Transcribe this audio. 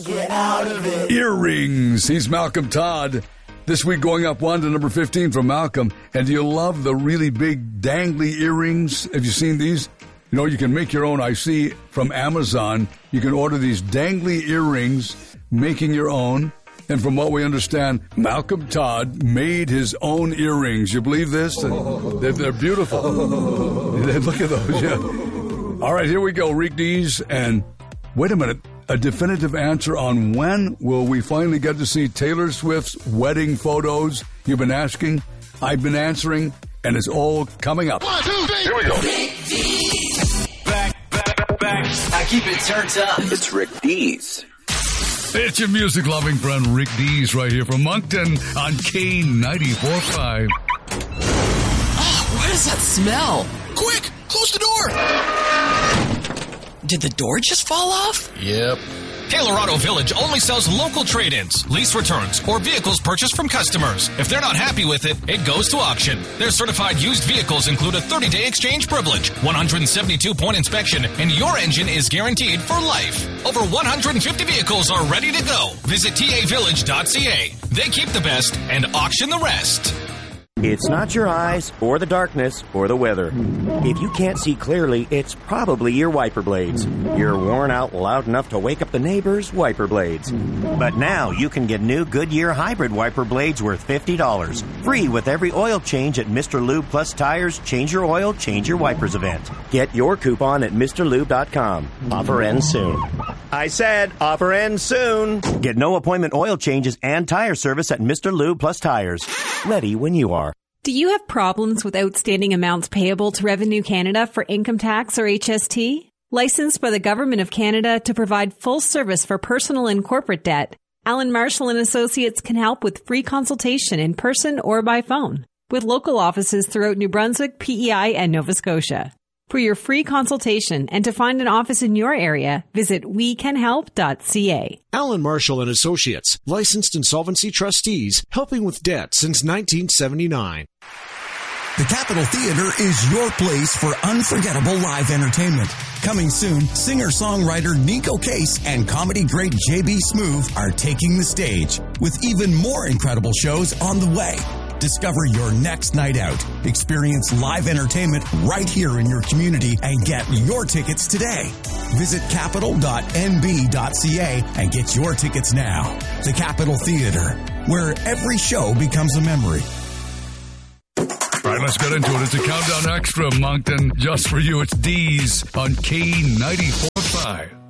Get out of it. Earrings. He's Malcolm Todd. This week going up 1 to number 15 from Malcolm. And do you love the really big dangly earrings? Have you seen these? You know, you can make your own. I see from Amazon, you can order these dangly earrings, making your own. And from what we understand, Malcolm Todd made his own earrings. You believe this? They're beautiful. Look at those. Yeah. All right, here we go. Rick Dees. And wait a minute. A definitive answer on when will we finally get to see Taylor Swift's wedding photos? You've been asking. I've been answering. And it's all coming up. 1, 2, 3. Here we go. Rick Dees. Back. I keep it turned up. It's Rick Dees. It's your music-loving friend Rick Dees right here from Moncton on K94.5. What is that smell? Quick, close the door. Did the door just fall off? Yep. Taylor Auto Village only sells local trade-ins, lease returns, or vehicles purchased from customers. If they're not happy with it, it goes to auction. Their certified used vehicles include a 30-day exchange privilege, 172-point inspection, and your engine is guaranteed for life. Over 150 vehicles are ready to go. Visit tavillage.ca. They keep the best and auction the rest. It's not your eyes, or the darkness, or the weather. If you can't see clearly, it's probably your wiper blades. You're worn out loud enough to wake up the neighbors' wiper blades. But now you can get new Goodyear hybrid wiper blades worth $50. Free with every oil change at Mr. Lube Plus Tires Change Your Oil, Change Your Wipers event. Get your coupon at MrLube.com. Offer ends soon. I said offer ends soon. Get no appointment oil changes and tire service at Mr. Lube Plus Tires. Ready when you are. Do you have problems with outstanding amounts payable to Revenue Canada for income tax or HST? Licensed by the Government of Canada to provide full service for personal and corporate debt, Alan Marshall and Associates can help with free consultation in person or by phone, with local offices throughout New Brunswick, PEI, and Nova Scotia. For your free consultation and to find an office in your area, visit wecanhelp.ca. Alan Marshall and Associates, licensed insolvency trustees, helping with debt since 1979. The Capitol Theater is your place for unforgettable live entertainment. Coming soon, singer-songwriter Nico Case and comedy great J.B. Smoove are taking the stage with even more incredible shows on the way. Discover your next night out. Experience live entertainment right here in your community and get your tickets today. Visit capital.nb.ca and get your tickets now. The Capitol Theater, where every show becomes a memory. All right, let's get into it. It's a Countdown Extra, Moncton. Just for you, it's Dees on K94.5.